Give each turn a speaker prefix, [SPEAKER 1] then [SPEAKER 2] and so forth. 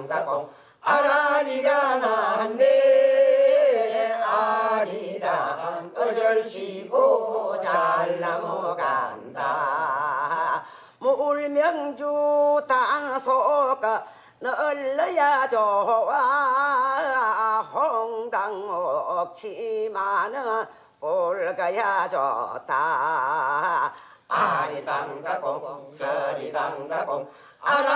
[SPEAKER 1] 땅가공 아라리가 난데 아리라 어절시고 잘 넘어간다 물명주 땅속가 널러야 좋아 홍당 옥치마는 볼가야 좋다 아리당가공 서리당가공 아라